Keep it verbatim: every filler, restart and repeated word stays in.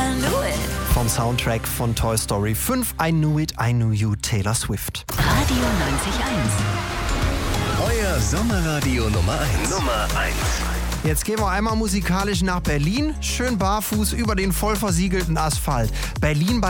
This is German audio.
I knew it. Vom Soundtrack von Toy Story fünf, I Knew It, I Knew You, Taylor Swift. Radio neunzig eins. Euer Sommerradio Nummer eins. Nummer eins. Jetzt gehen wir einmal musikalisch nach Berlin. Schön barfuß über den voll versiegelten Asphalt. Berlin bei